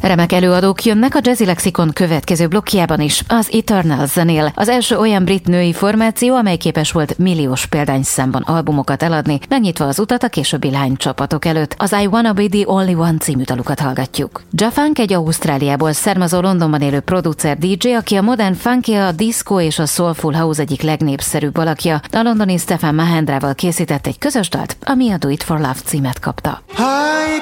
Remek előadók jönnek a Jazzy Lexikon következő blokkjában is, az Eternal zenél. Az első olyan brit női formáció, amely képes volt milliós példányszámban albumokat eladni, megnyitva az utat a későbbi lánycsapatok előtt. Az I Wanna Be The Only One című dalukat hallgatjuk. Ja Funk egy Ausztráliából származó Londonban élő producer DJ, aki a modern funky, a disco és a soulful house egyik legnépszerűbb alakja. A londoni Stefan Mahendrával készített egy közös dalt, ami a Do It For Love címet kapta.